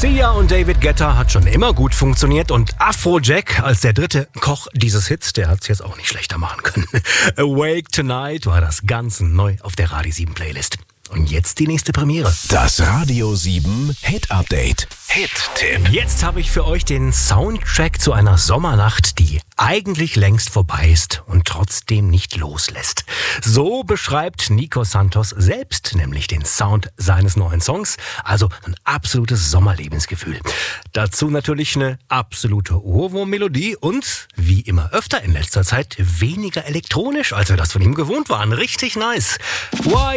Sia und David Guetta hat schon immer gut funktioniert und Afrojack als der dritte Koch dieses Hits, der hat es jetzt auch nicht schlechter machen können. Awake Tonight war das ganz neu auf der Radio 7 Playlist. Und jetzt die nächste Premiere. Das Radio 7 Hit Update. Hit-Tipp. Jetzt habe ich für euch den Soundtrack zu einer Sommernacht, die eigentlich längst vorbei ist und trotzdem nicht loslässt. So beschreibt Nico Santos selbst nämlich den Sound seines neuen Songs. Also ein absolutes Sommerlebensgefühl. Dazu natürlich eine absolute Ohrwurm-Melodie und, wie immer öfter in letzter Zeit, weniger elektronisch, als wir das von ihm gewohnt waren. Richtig nice. Why